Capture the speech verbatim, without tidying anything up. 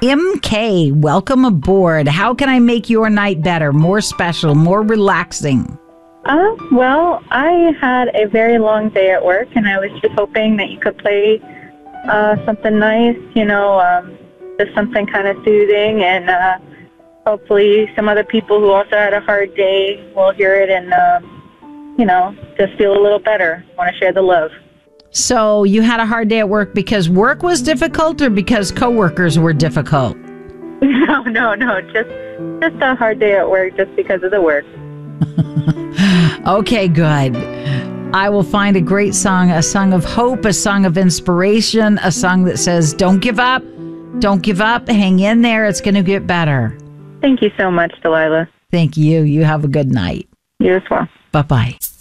M K, welcome aboard. How can I make your night better, more special, more relaxing? Uh, well, I had a very long day at work, and I was just hoping that you could play uh, something nice, you know, um, just something kind of soothing, and uh, hopefully some other people who also had a hard day will hear it and, uh, you know, just feel a little better, want to share the love. So you had a hard day at work because work was difficult or because coworkers were difficult? No, no, no, just just a hard day at work just because of the work. Okay, good. I will find a great song, a song of hope, a song of inspiration, a song that says, don't give up, don't give up, hang in there, it's going to get better. Thank you so much, Delilah. Thank you. You have a good night. You as well. Bye-bye.